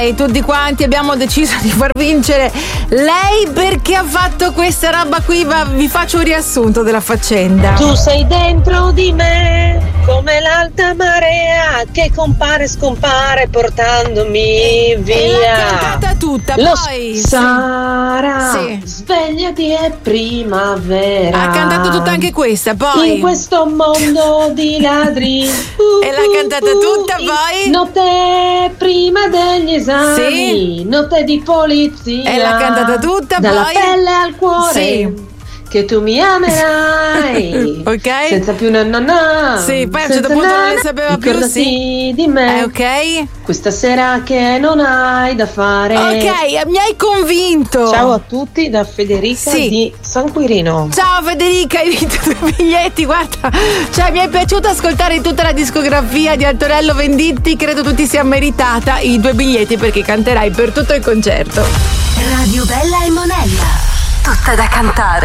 E tutti quanti abbiamo deciso di far vincere lei perché ha fatto questa roba qui, ma vi faccio un riassunto della faccenda. Tu sei dentro di me come l'alta marea che compare e scompare portandomi via. E l'ha cantata tutta, Lo poi Sara, sì. svegliati è primavera. Ha cantato tutta anche questa, poi in questo mondo di ladri. E l'ha cantata tutta, poi notte prima degli esami. Sì. Notte di polizia. E l'ha cantata tutta, dalla poi pelle al cuore. Sì. Che tu mi amerai. Ok. Senza più no. Sì, poi a un certo punto non le sapeva più, ricordati sì. di me. Ok. Questa sera che non hai da fare. Ok, mi hai convinto. Ciao a tutti da Federica di San Quirino. Ciao Federica, hai vinto 2 biglietti, guarda, cioè mi è piaciuto ascoltare tutta la discografia di Antonello Venditti, credo tu ti sia meritata i 2 biglietti perché canterai per tutto il concerto. Radio Bella e Monella, tutta da cantare.